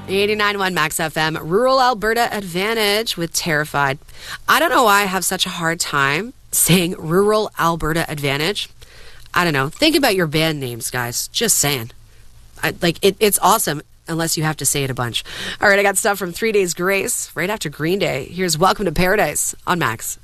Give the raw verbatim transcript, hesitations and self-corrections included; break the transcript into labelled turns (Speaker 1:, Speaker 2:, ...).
Speaker 1: eighty-nine point one Max F M, Rural Alberta Advantage with Terrified. I don't know why I have such a hard time saying Rural Alberta Advantage. I don't know. Think about your band names, guys. Just saying. I, like, it, it's awesome unless you have to say it a bunch. All right, I got stuff from Three Days Grace right after Green Day. Here's Welcome to Paradise on Max.